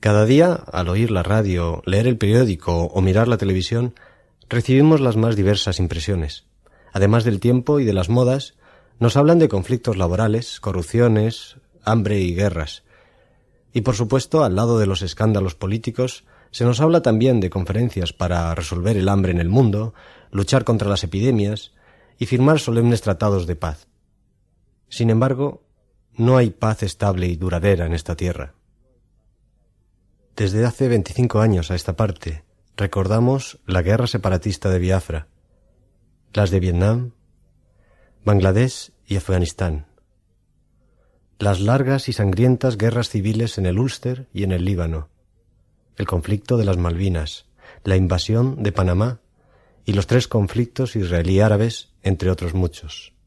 Cada día, al oír la radio, leer el periódico o mirar la televisión, recibimos las más diversas impresiones. Además del tiempo y de las modas, nos hablan de conflictos laborales, corrupciones, hambre y guerras. Y por supuesto, al lado de los escándalos políticos, se nos habla también de conferencias para resolver el hambre en el mundo, luchar contra las epidemias y firmar solemnes tratados de paz. Sin embargo, no hay paz estable y duradera en esta tierra. Desde hace 25 años a esta parte, recordamos la guerra separatista de Biafra, las de Vietnam, Bangladesh y Afganistán, las largas y sangrientas guerras civiles en el Ulster y en el Líbano, el conflicto de las Malvinas, la invasión de Panamá y los 3 conflictos israelí-árabes, entre otros muchos.